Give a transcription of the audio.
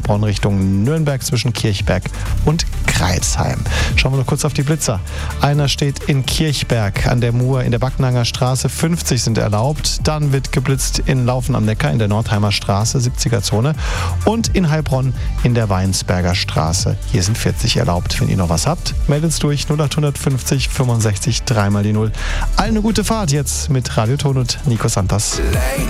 Heilbronn Richtung Nürnberg zwischen Kirchberg und Crailsheim. Schauen wir noch kurz auf die Blitzer. Einer steht in Kirchberg an der Mur in der Backnanger Straße. 50 sind erlaubt. Dann wird geblitzt in Laufen am Neckar in der Nordheimer Straße, 70er-Zone. Und in Heilbronn in der Weinsberger Straße. Hier sind 40 erlaubt. Wenn ihr noch was habt, meldet es durch 0850 65 3 mal die 0. Allen eine gute Fahrt jetzt mit Radio Ton und Nico Santos. Late